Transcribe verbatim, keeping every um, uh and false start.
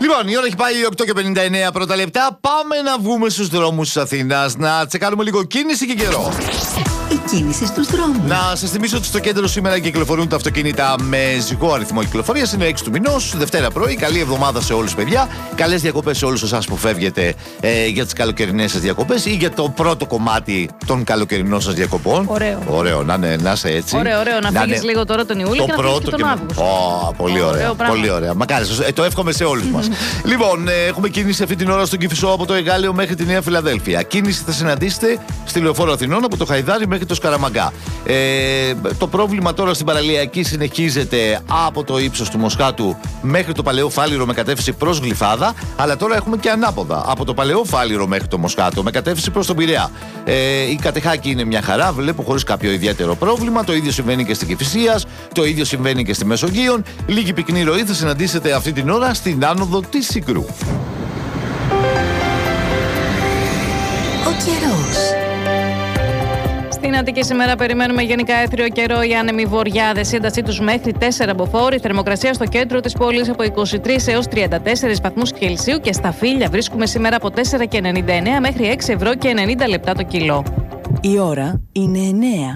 Λοιπόν, η ώρα έχει πάει οκτώ και πενήντα εννέα πρώτα λεπτά. Πάμε να βγούμε στους δρόμους της Αθήνας, να τσεκάρουμε λίγο κίνηση και καιρό. Η κίνηση στους δρόμους. Να σας θυμίσω ότι στο κέντρο σήμερα κυκλοφορούν τα αυτοκίνητα με ζυγό αριθμό κυκλοφορίας. Είναι έξι του μηνός, Δευτέρα πρωί. Καλή εβδομάδα σε όλους, παιδιά. Καλές διακοπές σε όλους εσάς που φεύγετε ε, για τις καλοκαιρινές σας διακοπές ή για το πρώτο κομμάτι των καλοκαιρινών σας διακοπών. Ωραίο. Ωραίο, να, είναι, να είσαι έτσι. Ωραίο, ωραίο. Να, να φύγεις λίγο τώρα τον Ιούλιο και να φύγεις και τον Αύγουστο. Oh, πολύ ωραία. Ωραίο πολύ ωραία. Μακάρι, ε, το εύχομαι σε όλους μας. Λοιπόν, ε, έχουμε κίνηση αυτή την ώρα στον Κηφισό από το Εγάλεο μέχρι τη Νέα Φιλαδέλφια. Κίνηση θα συναντήσετε στη Λεωφόρο Αθηνών από το Χαϊδάρι μέχρι το Σκαραμαγκά. Ε, το πρόβλημα τώρα στην παραλιακή συνεχίζεται από το ύψος του Μοσχάτου μέχρι το Παλαιό Φάληρο με κατεύθυνση προς Γλυφάδα, αλλά τώρα έχουμε και ανάποδα από το Παλαιό Φάληρο μέχρι το Μοσχάτο με κατεύθυνση προς τον Πειραιά. Ε, η Κατεχάκη είναι μια χαρά, βλέπω, χωρίς κάποιο ιδιαίτερο πρόβλημα. Το ίδιο συμβαίνει και στην Κηφισίας, το ίδιο συμβαίνει και στη Μεσογείων. Λίγη πυκνή ροή θα συναντήσετε αυτή την ώρα στην άνοδο της Σικρού. Ο καιρός. Στην Αττική σήμερα περιμένουμε γενικά έθριο καιρό, οι άνεμοι βορειάδες, η έντασή τους μέχρι τέσσερα μποφόρ, η θερμοκρασία στο κέντρο της πόλης από είκοσι τρεις έως τριάντα τέσσερις βαθμούς Κελσίου και στα Φύλια βρίσκουμε σήμερα από τέσσερα και ενενήντα εννέα μέχρι έξι ευρώ και ενενήντα λεπτά το κιλό. Η ώρα είναι εννέα.